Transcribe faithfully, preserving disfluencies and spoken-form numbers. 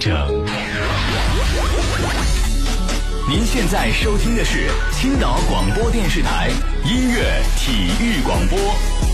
整。您现在收听的是青岛广播电视台音乐体育广播。